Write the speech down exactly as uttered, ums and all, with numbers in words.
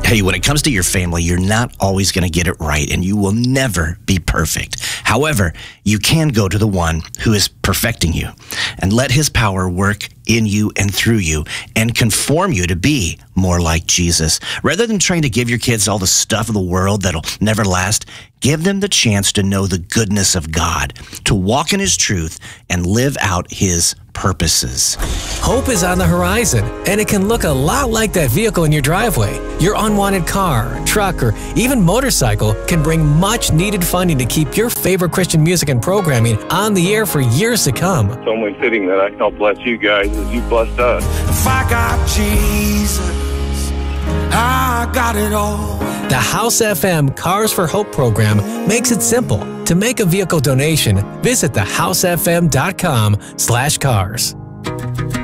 Hey, when it comes to your family, you're not always going to get it right, and you will never be perfect. However, you can go to the one who is perfecting you and let his power work in you and through you and conform you to be more like Jesus. Rather than trying to give your kids all the stuff of the world that'll never last, give them the chance to know the goodness of God, to walk in his truth, and live out his purposes. Hope is on the horizon, and it can look a lot like that vehicle in your driveway. Your unwanted car, truck, or even motorcycle can bring much needed funding to keep your favorite Christian music and programming on the air for years to come. It's only fitting that I help bless you guys as you blessed us. If I got Jesus, I got it all. The House F M Cars for Hope program makes it simple. To make a vehicle donation, visit the house f m dot com slash cars.